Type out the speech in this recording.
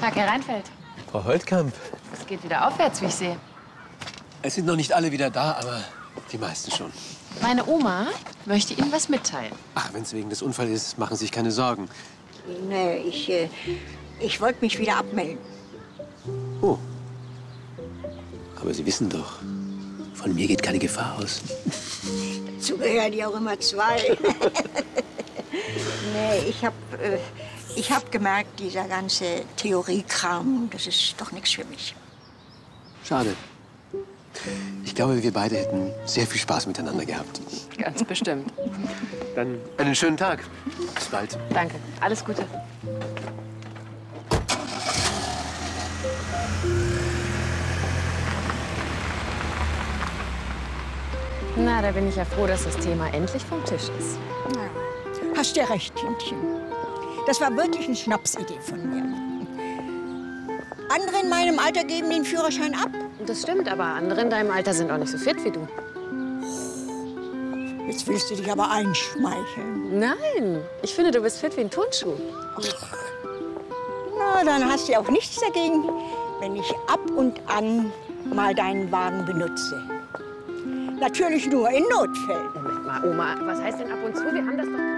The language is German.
Tag, Herr Reinfeldt. Frau Holtkamp. Es geht wieder aufwärts, wie ich sehe. Es sind noch nicht alle wieder da, aber die meisten schon. Meine Oma möchte Ihnen was mitteilen. Ach, wenn es wegen des Unfalls ist, machen Sie sich keine Sorgen. Nee, ich wollte mich wieder abmelden. Oh. Aber Sie wissen doch, von mir geht keine Gefahr aus. Dazu gehören ja auch immer zwei. Nee, ich hab gemerkt, dieser ganze Theoriekram, das ist doch nichts für mich. Schade. Ich glaube, wir beide hätten sehr viel Spaß miteinander gehabt. Ganz bestimmt. Dann einen schönen Tag. Bis bald. Danke. Alles Gute. Na, da bin ich ja froh, dass das Thema endlich vom Tisch ist. Ja, hast ja recht, Kindchen. Das war wirklich eine Schnapsidee von mir. Andere in meinem Alter geben den Führerschein ab. Das stimmt, aber andere in deinem Alter sind auch nicht so fit wie du. Jetzt willst du dich aber einschmeicheln. Nein, ich finde, du bist fit wie ein Turnschuh. Na, dann hast du ja auch nichts dagegen, wenn ich ab und an mal deinen Wagen benutze. Natürlich nur in Notfällen. Moment mal, Oma, was heißt denn ab und zu? Wir haben das doch